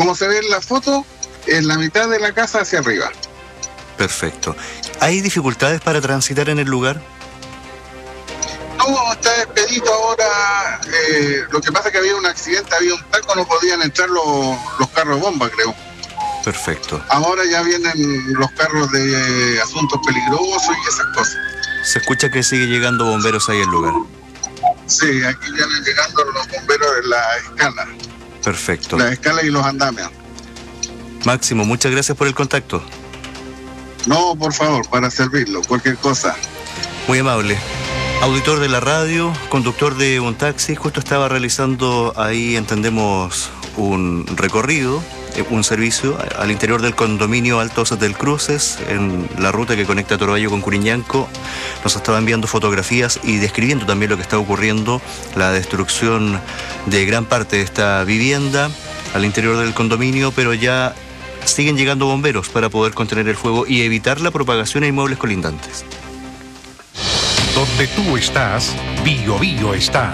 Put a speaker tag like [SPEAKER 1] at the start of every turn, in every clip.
[SPEAKER 1] como se ve en la foto, en la mitad de la casa hacia arriba.
[SPEAKER 2] Perfecto. ¿Hay dificultades para transitar en el lugar?
[SPEAKER 1] No, está expedito ahora. Lo que pasa es que había un accidente, había un taco, no podían entrar los carros bomba, creo.
[SPEAKER 2] Perfecto.
[SPEAKER 1] Ahora ya vienen los carros de asuntos peligrosos y esas cosas.
[SPEAKER 2] Se escucha que sigue llegando bomberos ahí al lugar.
[SPEAKER 1] Sí, aquí vienen llegando los bomberos en la escala.
[SPEAKER 2] Perfecto.
[SPEAKER 1] La escala y los andamios.
[SPEAKER 2] Máximo, muchas gracias por el contacto.
[SPEAKER 1] No, por favor, para servirlo, cualquier cosa.
[SPEAKER 2] Muy amable. Auditor de la radio, conductor de un taxi, justo estaba realizando ahí, entendemos, un recorrido, un servicio al interior del condominio Altos del Cruces, en la ruta que conecta Torobayo con Curiñanco. Nos estaba enviando fotografías y describiendo también lo que está ocurriendo, la destrucción de gran parte de esta vivienda al interior del condominio, pero ya siguen llegando bomberos para poder contener el fuego y evitar la propagación a inmuebles colindantes.
[SPEAKER 3] Donde tú estás, Bio Bio está.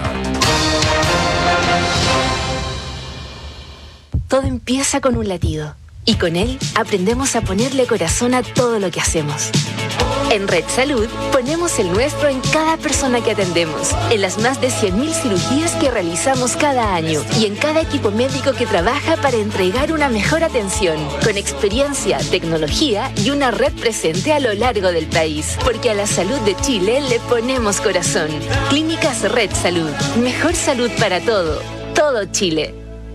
[SPEAKER 4] Todo empieza con un latido y con él aprendemos a ponerle corazón a todo lo que hacemos. En Red Salud ponemos el nuestro en cada persona que atendemos, en las más de 100.000 cirugías que realizamos cada año y en cada equipo médico que trabaja para entregar una mejor atención, con experiencia, tecnología y una red presente a lo largo del país. Porque a la salud de Chile le ponemos corazón. Clínicas Red Salud. Mejor salud para todo Chile.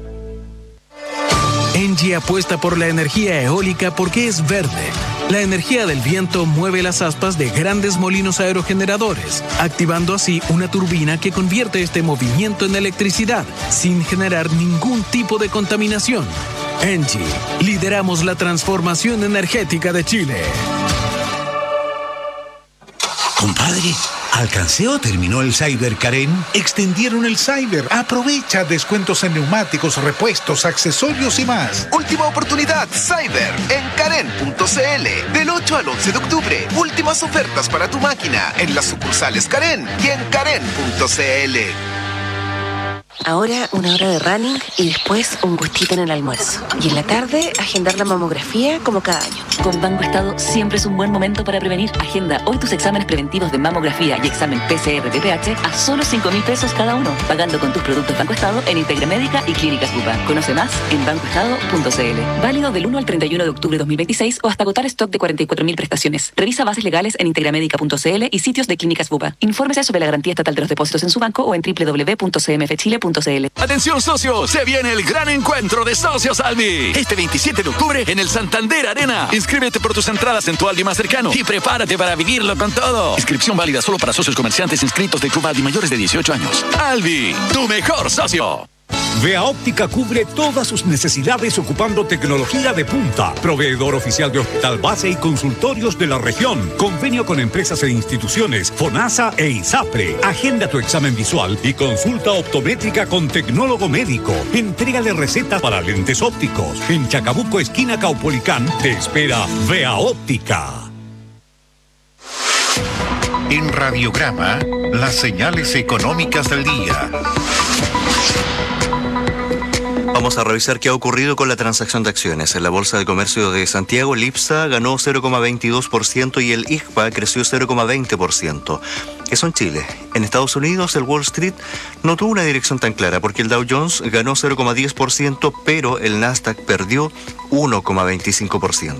[SPEAKER 5] Engie apuesta por la energía eólica porque es verde. La energía del viento mueve las aspas de grandes molinos aerogeneradores, activando así una turbina que convierte este movimiento en electricidad, sin generar ningún tipo de contaminación. Engie, lideramos la transformación energética de Chile.
[SPEAKER 6] Compadre, ¿alcancé o terminó el Cyber Karen?
[SPEAKER 3] Extendieron el Cyber. Aprovecha descuentos en neumáticos, repuestos, accesorios y más.
[SPEAKER 7] Última oportunidad, Cyber, en Karen.cl. Del 8 al 11 de octubre. Últimas ofertas para tu máquina en las sucursales Karen y en Karen.cl.
[SPEAKER 8] Ahora una hora de running y después un gustito en el almuerzo. Y en la tarde, agendar la mamografía como cada año.
[SPEAKER 9] Con Banco Estado siempre es un buen momento para prevenir. Agenda hoy tus exámenes preventivos de mamografía y examen PCR de pH a solo 5.000 pesos cada uno, pagando con tus productos Banco Estado en Integramédica y Clínicas Bupa. Conoce más en bancoestado.cl. Válido del 1 al 31 de octubre de 2026 o hasta agotar stock de 44.000 prestaciones. Revisa bases legales en integramédica.cl y sitios de Clínicas Bupa. Infórmese sobre la garantía estatal de los depósitos en su banco o en www.cmfchile.cl.
[SPEAKER 10] Atención socios, se viene el gran encuentro de socios Albi. Este 27 de octubre en el Santander Arena. Inscríbete por tus entradas en tu Albi más cercano y prepárate para vivirlo con todo. Inscripción válida solo para socios comerciantes inscritos del Club Albi mayores de 18 años. Albi, tu mejor socio.
[SPEAKER 11] Vea Óptica cubre todas sus necesidades ocupando tecnología de punta. Proveedor oficial de Hospital Base y consultorios de la región. Convenio con empresas e instituciones, FONASA e ISAPRE. Agenda tu examen visual y consulta optométrica con tecnólogo médico. Entrega de receta para lentes ópticos. En Chacabuco, esquina Caupolicán, te espera Vea Óptica.
[SPEAKER 3] En Radiograma, las señales económicas del día.
[SPEAKER 2] Vamos a revisar qué ha ocurrido con la transacción de acciones. En la Bolsa de Comercio de Santiago, el IPSA ganó 0,22% y el IGPA creció 0,20%. Eso en Chile. En Estados Unidos, el Wall Street no tuvo una dirección tan clara porque el Dow Jones ganó 0,10%, pero el Nasdaq perdió 1,25%.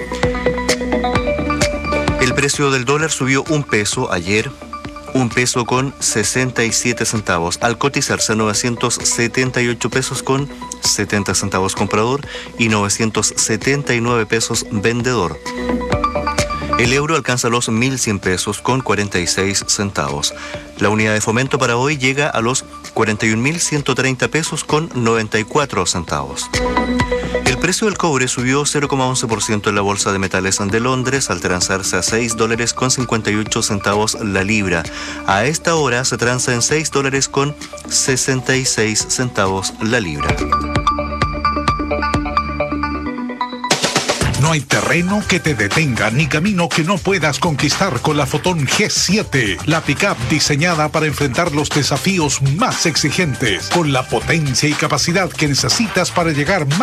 [SPEAKER 2] El precio del dólar subió 1 peso ayer, 1 peso con 67 centavos, al cotizarse a 978 pesos con 70 centavos comprador y 979 pesos vendedor. El euro alcanza los 1.100 pesos con 46 centavos. La unidad de fomento para hoy llega a los 41.130 pesos con 94 centavos. El precio del cobre subió 0,11% en la Bolsa de Metales de Londres al transarse a $6 con 58 centavos la libra. A esta hora se transa en $6 con 66 centavos la libra.
[SPEAKER 3] No hay terreno que te detenga ni camino que no puedas conquistar con la Fotón G7, la pickup diseñada para enfrentar los desafíos más exigentes, con la potencia y capacidad que necesitas para llegar más